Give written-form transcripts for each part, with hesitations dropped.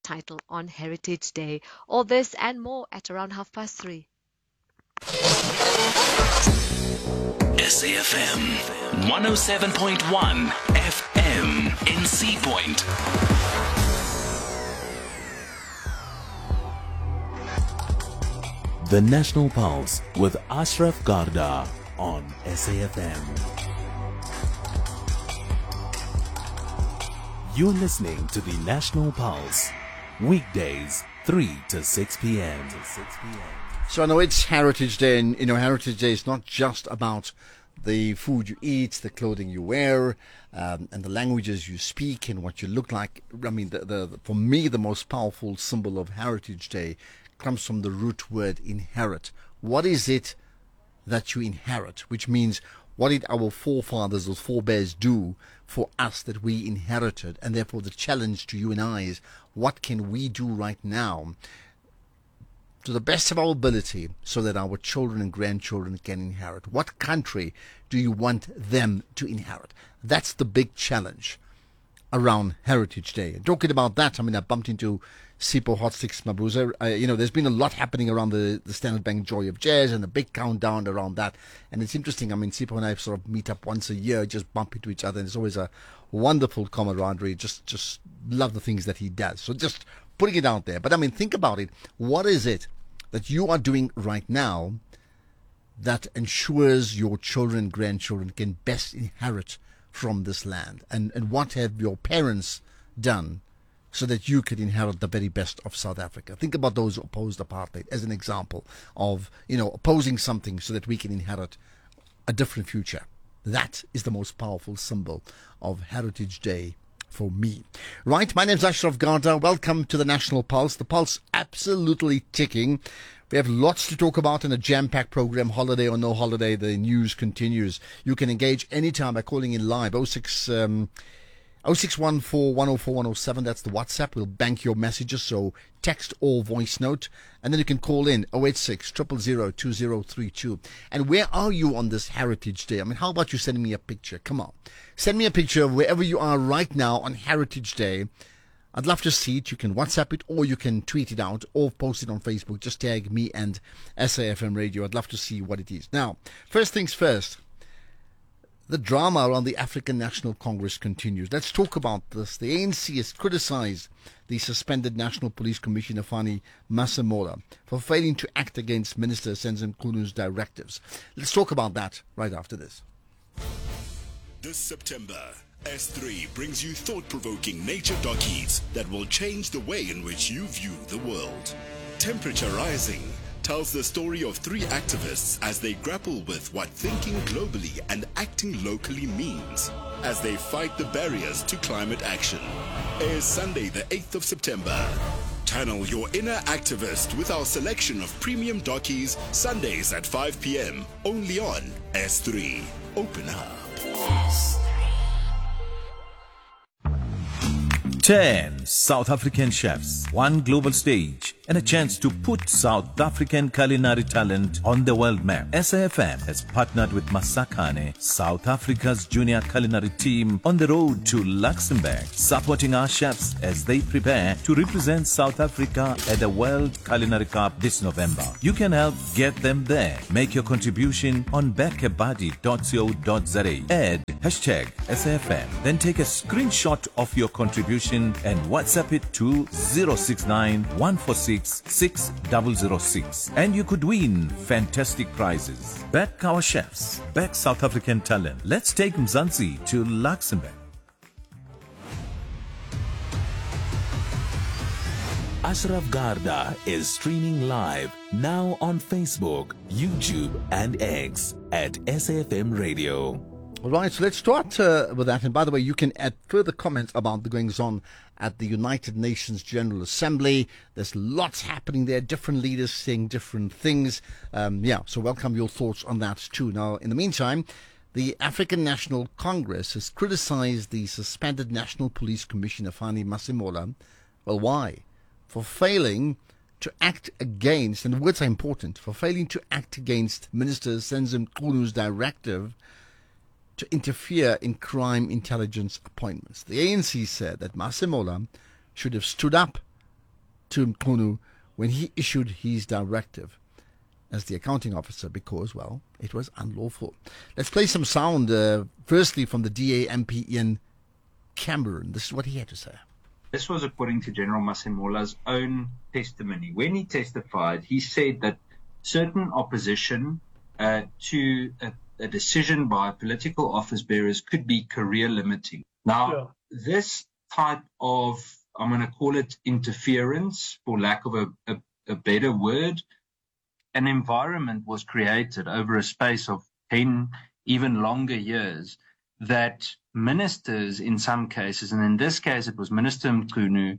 title on Heritage Day. All this and more at around 3:30. SAFM 107.1 FM in Sea Point. The National Pulse with Ashraf Garda on SAFM. You're listening to the National Pulse, weekdays 3 to 6 p.m. So I know it's Heritage Day, and Heritage Day is not just about the food you eat, the clothing you wear, and the languages you speak and what you look like. I mean, for me, the most powerful symbol of Heritage Day comes from the root word inherit. What is it that you inherit? Which means, what did our forefathers or forebears do for us that we inherited? And therefore the challenge to you and I is, what can we do right now to the best of our ability so that our children and grandchildren can inherit? What country do you want them to inherit? That's the big challenge around Heritage Day. And talking about that, I bumped into Sipho Hot Six Mabuza. There's been a lot happening around the Standard Bank Joy of Jazz and the big countdown around that. And it's interesting. Sipho and I sort of meet up once a year, just bump into each other. And it's always a wonderful camaraderie. Just love the things that he does. So just putting it out there. But think about it. What is it that you are doing right now that ensures your children and grandchildren can best inherit from this land? And what have your parents done so that you could inherit the very best of South Africa? Think about those who opposed apartheid as an example of, opposing something so that we can inherit a different future. That is the most powerful symbol of Heritage Day for me. Right, my name's Ashraf Garda. Welcome to the National Pulse. The Pulse absolutely ticking. We have lots to talk about in a jam-packed program. Holiday or no holiday, the news continues. You can engage anytime by calling in live. 0614 104 107. That's the WhatsApp. We'll bank your messages, so text or voice note. And then you can call in 086 000 2032. And where are you on this Heritage Day? How about you sending me a picture? Come on. Send me a picture of wherever you are right now on Heritage Day. I'd love to see it. You can WhatsApp it, or you can tweet it out, or post it on Facebook. Just tag me and SAFM Radio. I'd love to see what it is. Now, first things first. The drama around the African National Congress continues. Let's talk about this. The ANC has criticized the suspended National Police Commissioner Fani Masemola for failing to act against Minister Senzo Mchunu directives. Let's talk about that right after this. This September, S3 brings you thought-provoking nature documentaries that will change the way in which you view the world. Temperature Rising tells the story of three activists as they grapple with what thinking globally and acting locally means as they fight the barriers to climate action. Airs Sunday the 8th of September. Channel your inner activist with our selection of premium dockies Sundays at 5 p.m. only on S3. Open up. 10 South African chefs, one global stage, and a chance to put South African culinary talent on the world map. SAFM has partnered with Masakane, South Africa's junior culinary team, on the road to Luxembourg, supporting our chefs as they prepare to represent South Africa at the World Culinary Cup this November. You can help get them there. Make your contribution on backabuddy.co.za. Add hashtag SAFM. Then take a screenshot of your contribution and WhatsApp it to 069 146 6006. And you could win fantastic prizes. Back our chefs. Back South African talent. Let's take Mzansi to Luxembourg. Ashraf Garda is streaming live now on Facebook, YouTube, and X at SAFM Radio. All right, so let's start with that. And by the way, you can add further comments about the goings on at the United Nations General Assembly. There's lots happening there, different leaders saying different things. So welcome your thoughts on that too. Now, in the meantime, the African National Congress has criticized the suspended National Police Commissioner Fani Masemola. Well, why? For failing to act against, and the words are important, for failing to act against Minister Senzo Mchunu's directive to interfere in crime intelligence appointments. The ANC said that Masemola should have stood up to Mqunu when he issued his directive as the accounting officer because, well, it was unlawful. Let's play some sound, firstly from the DA MP Ian Cameron. This is what he had to say. This was according to General Masemola's own testimony. When he testified, he said that certain opposition to a decision by political office bearers could be career limiting. Now, this type of, I'm going to call it interference, for lack of a better word, an environment was created over a space of 10, even longer years, that ministers in some cases, and in this case it was Minister Mqunu,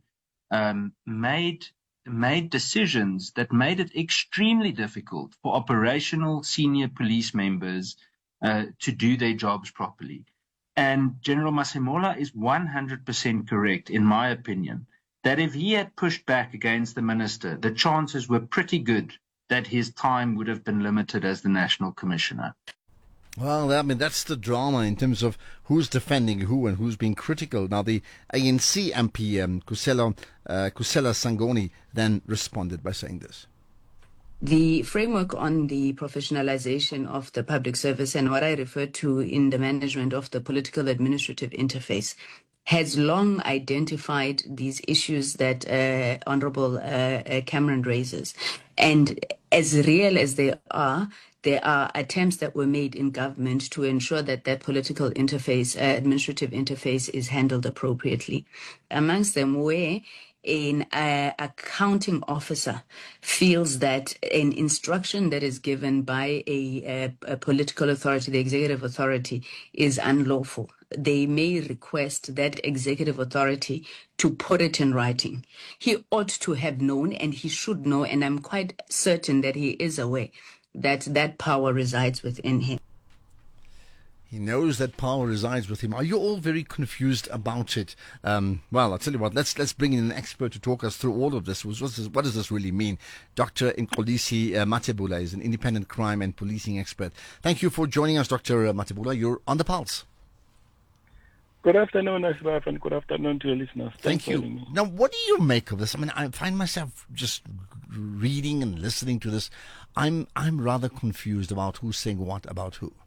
made decisions that made it extremely difficult for operational senior police members to do their jobs properly. And General Masemola is 100% correct, in my opinion, that if he had pushed back against the minister, the chances were pretty good that his time would have been limited as the National Commissioner. Well, I mean, that's the drama in terms of who's defending who and who's being critical. Now, the ANC MP, Kusela Sangoni, then responded by saying this. The framework on the professionalization of the public service and what I refer to in the management of the political administrative interface has long identified these issues that Honorable Cameron raises. And as real as they are, there are attempts that were made in government to ensure that that political interface, administrative interface, is handled appropriately. Amongst them, where an accounting officer feels that an instruction that is given by a political authority, the executive authority, is unlawful, they may request that executive authority to put it in writing. He ought to have known, and he should know, and I'm quite certain that he is aware that that power resides within him. He knows that power resides with him. Are you all very confused about it? Well, I'll tell you what, let's bring in an expert to talk us through all of this. What does this really mean? Dr. Mxolisi Mathebula is an independent crime and policing expert. Thank you for joining us, Dr. Mathebula. You're on the pulse. Good afternoon, Ashraf, and good afternoon to your listeners. Thank you. Now, what do you make of this? I mean, I find myself just reading and listening to this. I'm rather confused about who's saying what about who.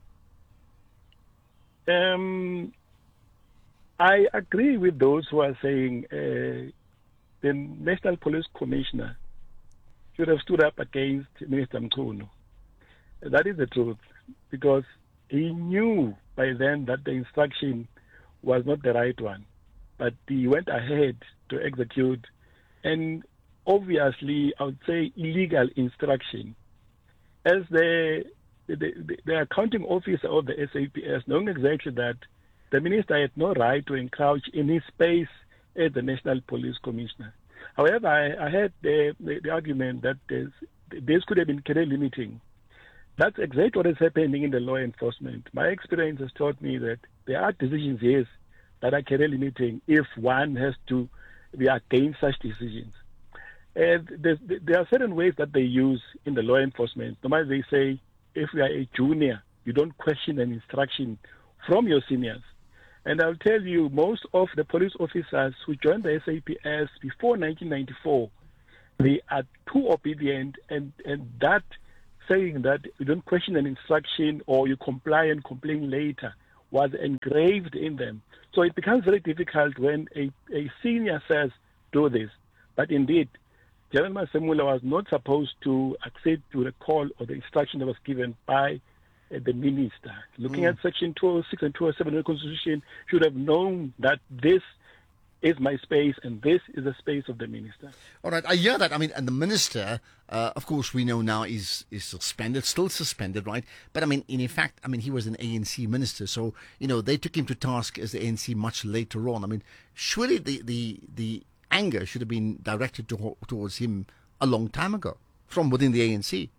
I agree with those who are saying the National Police Commissioner should have stood up against Minister Mqunu. That is the truth, because he knew by then that the instruction was not the right one, but he went ahead to execute an obviously, I would say, illegal instruction. As the accounting officer of the SAPS, knowing exactly that the minister had no right to encroach in his space as the National Police Commissioner. However, I heard the argument that this could have been career limiting. That's exactly what is happening in the law enforcement. My experience has taught me that there are decisions, yes, that are career limiting if one has to be against such decisions. There are certain ways that they use in the law enforcement. Normally they say, if you are a junior, you don't question an instruction from your seniors. And I'll tell you, most of the police officers who joined the SAPS before 1994, they are too obedient, and that saying that you don't question an instruction or you comply and complain later was engraved in them. So it becomes very difficult when a senior says, do this. But indeed, General Masemola was not supposed to accede to the call or the instruction that was given by the minister. Looking at Section 206 and 207 of the Constitution, should have known that this is my space and this is the space of the minister. All right, I hear that. I mean, and the minister, of course, we know now is suspended, still suspended, right? But I mean, in effect, I mean, he was an ANC minister, so they took him to task as the ANC much later on. I mean, surely the anger should have been directed towards him a long time ago from within the ANC.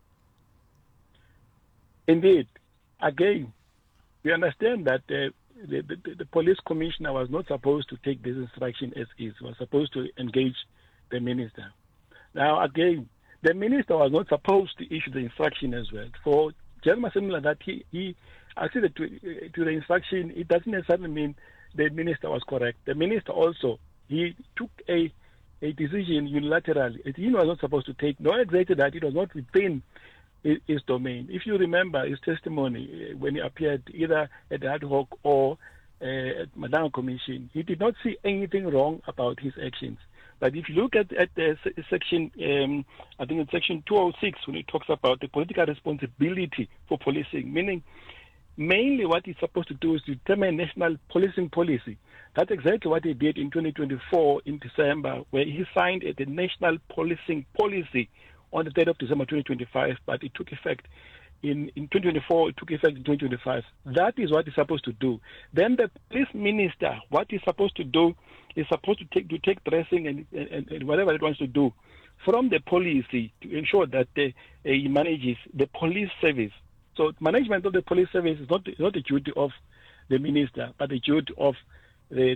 Indeed. Again, we understand that the police commissioner was not supposed to take this instruction as is. Was supposed to engage the minister. Now, again, the minister was not supposed to issue the instruction as well. For General Masemola, that he acceded to the instruction, it doesn't necessarily mean the minister was correct. The minister also, he took a decision unilaterally. He was not supposed to take, nor exactly that it was not within his domain. If you remember his testimony when he appeared either at the ad hoc or at Madanga Commission, he did not see anything wrong about his actions. But if you look at the section, I think it's section 206, when it talks about the political responsibility for policing, meaning mainly what he's supposed to do is to determine national policing policy. That's exactly what he did in 2024 in December, where he signed the national policing policy on the 3rd of December 2025, but it took effect in 2024, it took effect in 2025. That is what he's supposed to do. Then the police minister, what he's supposed to do is supposed to take dressing and whatever it wants to do from the policy to ensure that he manages the police service. So management of the police service is not the duty of the minister, but the duty of the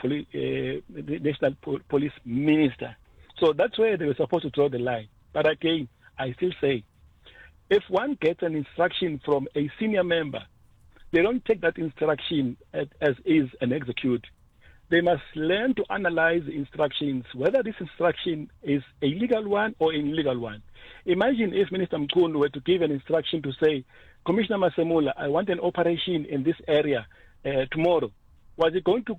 national police minister. So that's where they were supposed to draw the line. But again, I still say, if one gets an instruction from a senior member, they don't take that instruction as is and execute. They must learn to analyze the instructions, whether this instruction is a legal one or an illegal one. Imagine if Minister Mkhunu were to give an instruction to say, Commissioner Masemola, I want an operation in this area tomorrow. Was he going to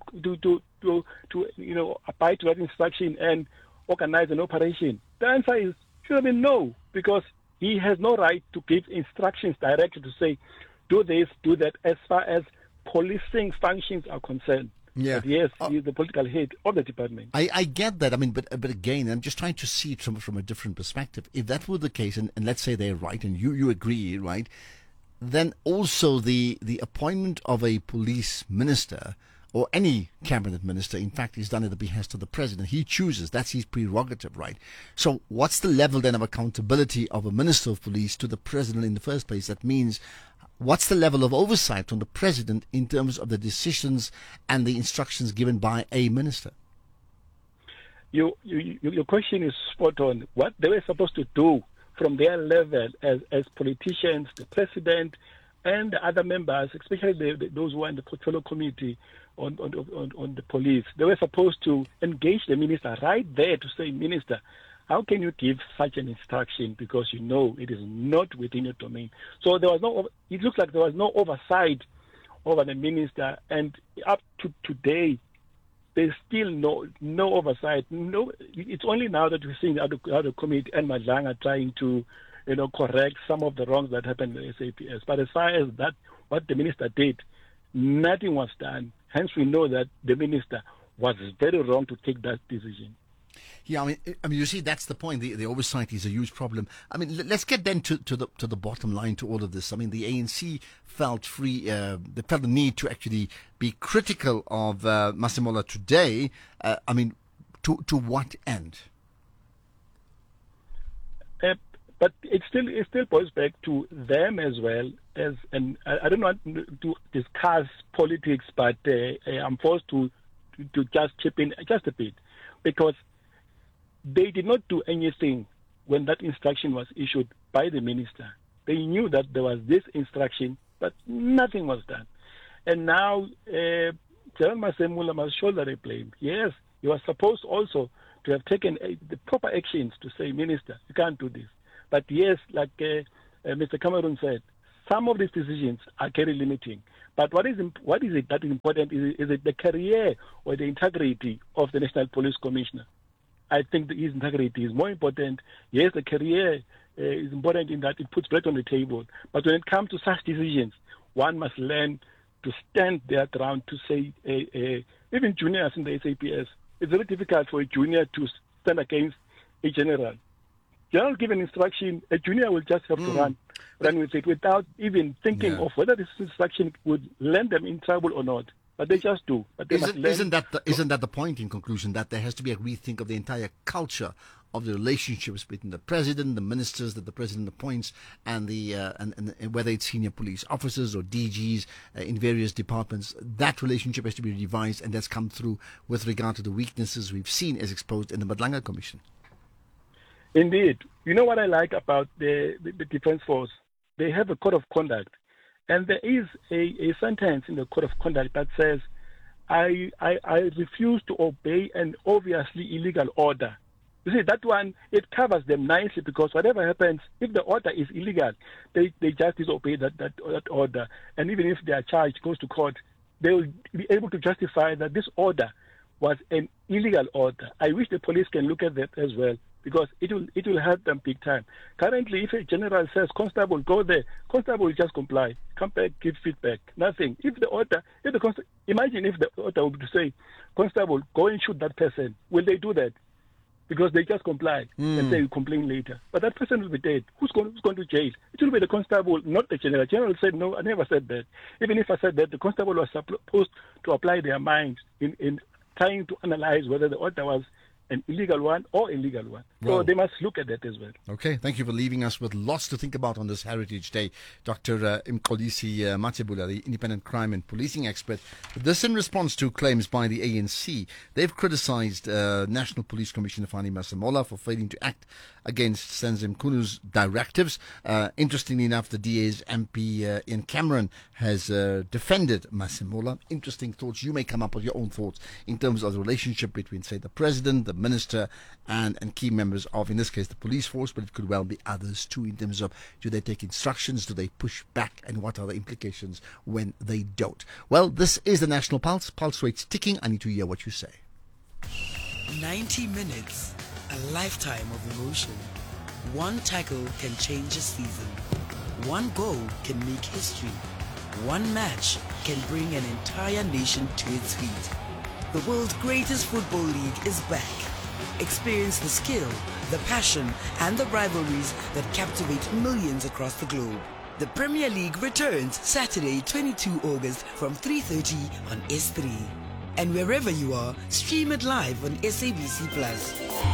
abide to that instruction and organize an operation? The answer should have been no, because he has no right to give instructions directly to say, do this, do that, as far as policing functions are concerned. Yeah. But yes, he's the political head of the department. I get that. I mean, but again, I'm just trying to see it from a different perspective. If that were the case, and let's say they're right, and you agree, right, then also the appointment of a police minister or any cabinet minister, in fact, is done at the behest of the president. He chooses. That's his prerogative, right? So what's the level then of accountability of a minister of police to the president in the first place? That means what's the level of oversight on the president in terms of the decisions and the instructions given by a minister? Your question is spot on. What they were supposed to do from their level as politicians, the president, and the other members, especially those who are in the portfolio committee on the police, they were supposed to engage the minister right there to say, Minister, how can you give such an instruction, because you know it is not within your domain? So it looks like there was no oversight over the minister, and up to today, there's still no oversight. No, it's only now that we're seeing the other committee and Madanga trying to correct some of the wrongs that happened in the SAPS. But as far as that, what the minister did, nothing was done. Hence, we know that the minister was very wrong to take that decision. Yeah, I mean, you see, that's the point. The oversight is a huge problem. I mean, let's get then to the bottom line to all of this. I mean, the ANC felt they felt the need to actually be critical of Masemola today. I mean, to what end? But it still boils back to them as well as, and I don't want to discuss politics, but I'm forced to just chip in just a bit, because they did not do anything when that instruction was issued by the minister. They knew that there was this instruction, but nothing was done. And now, General Masemola must shoulder the blame. Yes, he was supposed also to have taken the proper actions to say, Minister, you can't do this. But yes, like Mr. Cameron said, some of these decisions are very limiting. But what is it that is important? Is it the career or the integrity of the National Police Commissioner? I think his integrity is more important. Yes, the career is important in that it puts bread on the table. But when it comes to such decisions, one must learn to stand their ground to say, even juniors in the SAPS, it's very difficult for a junior to stand against a general. General give an instruction, a junior will just have to run with it without even thinking of whether this instruction would land them in trouble or not. But they just do. But isn't that the point in conclusion, that there has to be a rethink of the entire culture of the relationships between the president, the ministers that the president appoints, and and whether it's senior police officers or DGs in various departments, that relationship has to be revised, and that's come through with regard to the weaknesses we've seen as exposed in the Madanga Commission. Indeed. You know what I like about the Defence Force? They have a code of conduct. And there is a sentence in the code of conduct that says, I refuse to obey an obviously illegal order You see, that one, it covers them nicely, because whatever happens, if the order is illegal, they just disobey that order. And even if their charge goes to court, they will be able to justify that this order was an illegal order. I wish the police can look at that as well, because it will help them big time. Currently, if a general says, "Constable, go there," Constable will just comply, come back, give feedback, nothing. Imagine if the order would say, "Constable, go and shoot that person," will they do that? Because they just comply and say, complain later. But that person will be dead. Who's going to jail? It will be the constable, not the general. General said, "No, I never said that." Even if I said that, the constable was supposed to apply their minds in trying to analyze whether the order was an illegal one or illegal one. So Wow. they must look at that as well. Okay, thank you for leaving us with lots to think about on this Heritage Day. Dr. Mxolisi Mathebula, the independent crime and policing expert. This in response to claims by the ANC. They've criticized National Police Commissioner Fani Masemola for failing to act against Senzo Mkhunu's directives. Interestingly enough, the DA's MP Ian Cameron has defended Masemola. Interesting thoughts. You may come up with your own thoughts in terms of the relationship between, say, the president, the minister, and key members of, in this case, the police force, but it could well be others too, in terms of, do they take instructions, do they push back, and what are the implications when they don't? Well, this is the National Pulse. Pulse rate's ticking. I need to hear what you say. 90 minutes, a lifetime of emotion. One tackle can change a season. One goal can make history. One match can bring an entire nation to its feet. The world's greatest football league is back. Experience the skill, the passion, and the rivalries that captivate millions across the globe. The Premier League returns Saturday, 22 August from 3:30 on S3. And wherever you are, stream it live on SABC Plus.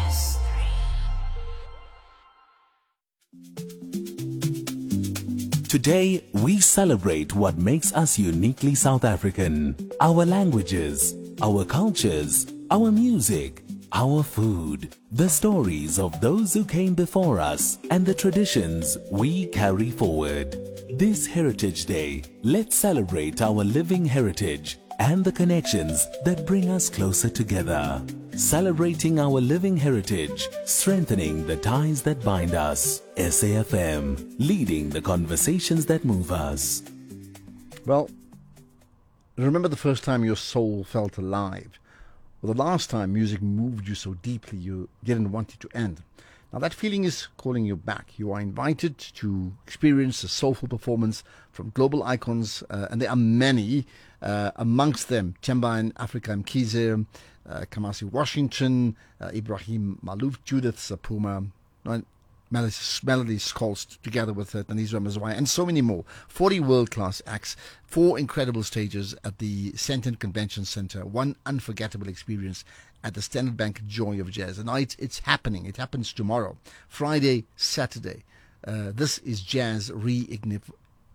Today, we celebrate what makes us uniquely South African. Our languages, our cultures, our music, our food, the stories of those who came before us, and the traditions we carry forward. This Heritage Day, let's celebrate our living heritage and the connections that bring us closer together. Celebrating our living heritage, strengthening the ties that bind us. SAFM, leading the conversations that move us. Well, remember the first time your soul felt alive? Or the last time music moved you so deeply you didn't want it to end? Now that feeling is calling you back. You are invited to experience a soulful performance from global icons, and there are many, amongst them Themba and Africa Mkhize, Kamasi Washington, Ibrahim Malouf, Judith Sapuma, Melody Scholz, together with Tanizwa Mazwai, and so many more. 40 world-class acts, 4 incredible stages at the Sandton Convention Center, one unforgettable experience at the Standard Bank Joy of Jazz. And it's happening. It happens tomorrow, Friday, Saturday. This is Jazz Reignited.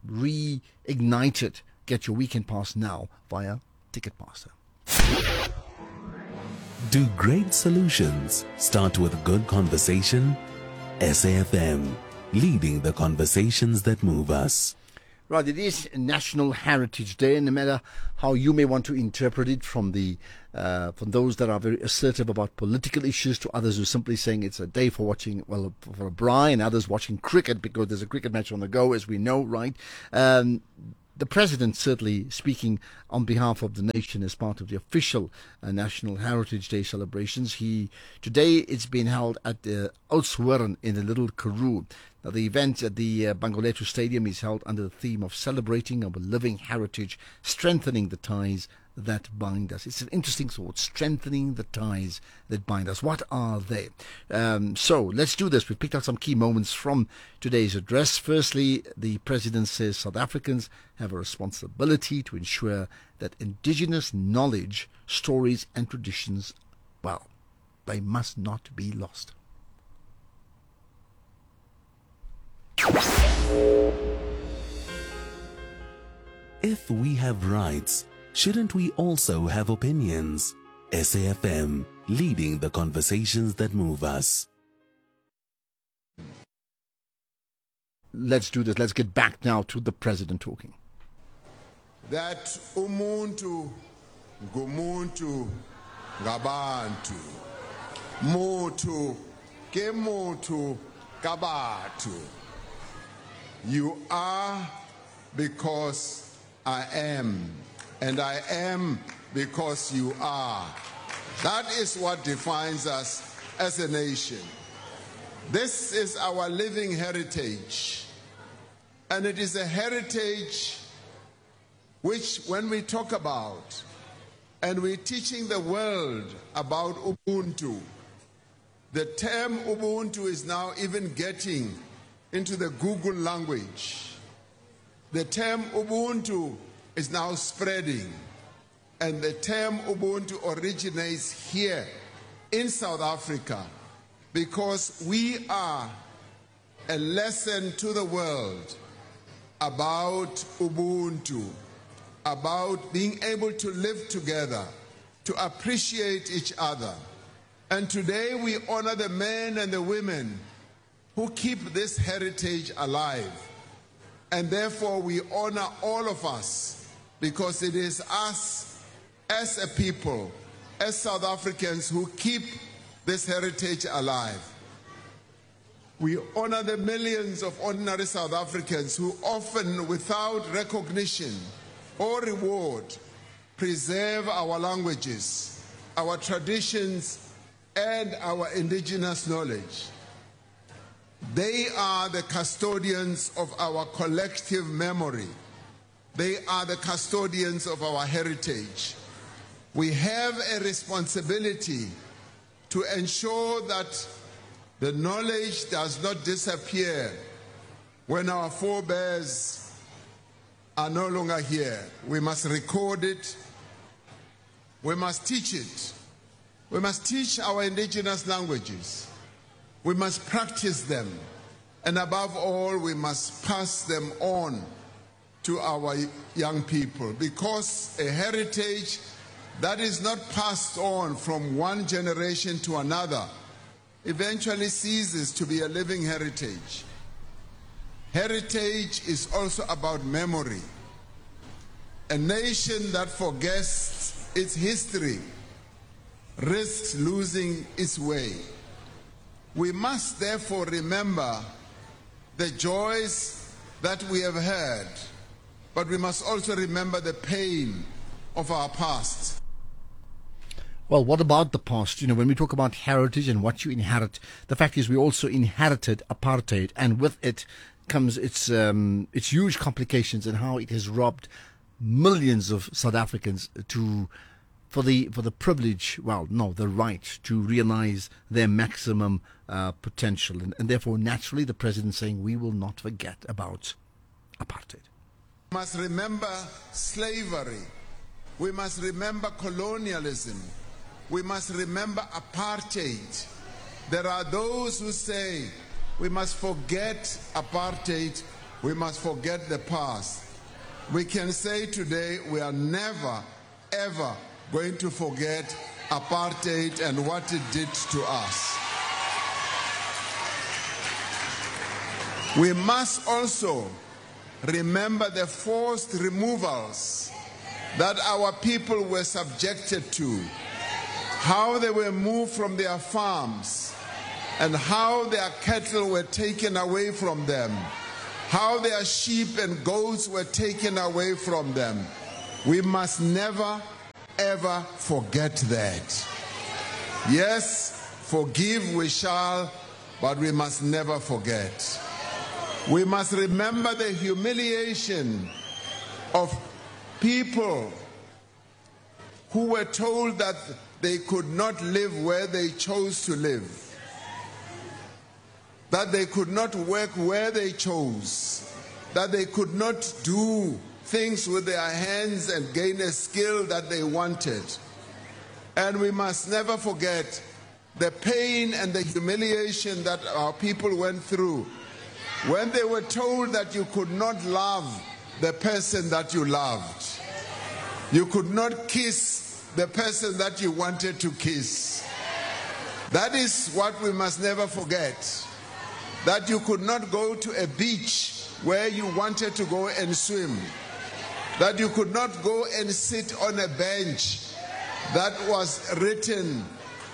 Get your weekend pass now via Ticketmaster. Do great solutions start with good conversation? SAFM, leading the conversations that move us. Right, it is National Heritage Day, and no matter how you may want to interpret it, from those that are very assertive about political issues to others who are simply saying it's a day for watching, well, for a braai, and others watching cricket because there's a cricket match on the go, as we know, right? The President certainly speaking on behalf of the nation as part of the official National Heritage Day celebrations. Today it's been held at Oudtshoorn in the Little Karoo. Now, the event at the Bangladesh Stadium is held under the theme of celebrating our living heritage, strengthening the ties that bind us. It's an interesting thought, strengthening the ties that bind us. What are they? So let's do this. We've picked out some key moments from today's address. Firstly, the President says South Africans have a responsibility to ensure that indigenous knowledge, stories and traditions, well, they must not be lost. If we have rights, shouldn't we also have opinions? SAFM, leading the conversations that move us. Let's do this. Let's get back now to the President talking. That umuntu ngumuntu ngabantu. Motho ke motho ka batho. You are because I am, and I am because you are. That is what defines us as a nation. This is our living heritage, and it is a heritage which, when we talk about and we're teaching the world about Ubuntu, the term Ubuntu is now even getting into the Google language. The term Ubuntu is now spreading, and the term Ubuntu originates here in South Africa because we are a lesson to the world about Ubuntu, about being able to live together, to appreciate each other. And today we honor the men and the women who keep this heritage alive. And therefore we honor all of us because it is us as a people, as South Africans, who keep this heritage alive. We honor the millions of ordinary South Africans who often, without recognition or reward, preserve our languages, our traditions, and our indigenous knowledge. They are the custodians of our collective memory. They are the custodians of our heritage. We have a responsibility to ensure that the knowledge does not disappear when our forebears are no longer here. We must record it. We must teach it. We must teach our indigenous languages. We must practice them. And above all, we must pass them on to our young people, because a heritage that is not passed on from one generation to another eventually ceases to be a living heritage. Heritage is also about memory. A nation that forgets its history risks losing its way. We must therefore remember the joys that we have had, but we must also remember the pain of our past. Well, what about the past? You know, when we talk about heritage and what you inherit, the fact is we also inherited apartheid, and with it comes its huge complications and how it has robbed millions of South Africans for the privilege, the right to realize their maximum potential. And therefore, naturally, the president saying we will not forget about apartheid. We must remember slavery. We must remember colonialism. We must remember apartheid. There are those who say we must forget apartheid. We must forget the past. We can say today we are never, ever going to forget apartheid and what it did to us. We must also remember the forced removals that our people were subjected to, how they were moved from their farms, and how their cattle were taken away from them, how their sheep and goats were taken away from them. We must never, ever forget that. Yes, forgive we shall, but we must never forget. We must remember the humiliation of people who were told that they could not live where they chose to live, that they could not work where they chose, that they could not do things with their hands and gain a skill that they wanted. And we must never forget the pain and the humiliation that our people went through when they were told that you could not love the person that you loved. You could not kiss the person that you wanted to kiss. That is what we must never forget. That you could not go to a beach where you wanted to go and swim. That you could not go and sit on a bench that was written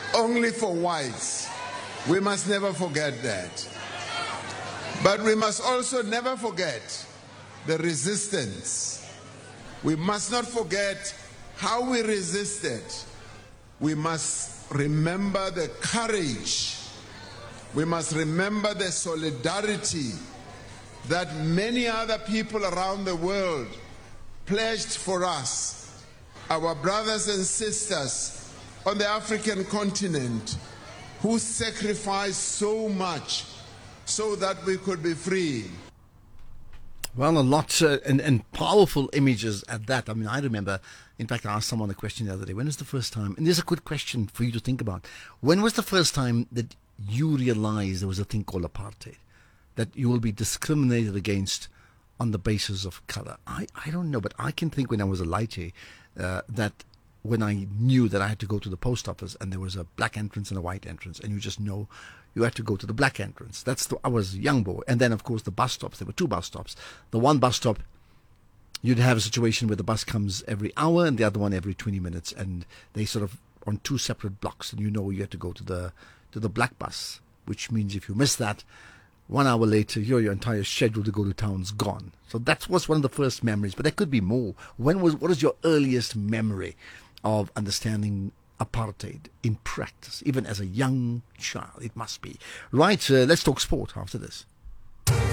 only for whites. We must never forget that. But we must also never forget the resistance. We must not forget how we resisted. We must remember the courage. We must remember the solidarity that many other people around the world pledged for us, our brothers and sisters on the African continent who sacrificed so much so that we could be free. Well, a lot and powerful images at that. I mean, I remember, in fact, I asked someone a question the other day. When was the first time, and this is a good question for you to think about, when was the first time that you realized there was a thing called apartheid, that you will be discriminated against on the basis of color? I don't know, but I can think when I was a laite that when I knew that I had to go to the post office and there was a black entrance and a white entrance, and you just know you had to go to the black entrance. I was a young boy. And then, of course, the bus stops. There were two bus stops. The one bus stop, you'd have a situation where the bus comes every hour and the other one every 20 minutes, and they sort of on two separate blocks, and you know you have to go to the black bus, which means if you miss that, 1 hour later, your entire schedule to go to town's gone. So that was one of the first memories, but there could be more. What is your earliest memory of understanding apartheid in practice, even as a young child? It must be. Right, let's talk sport after this.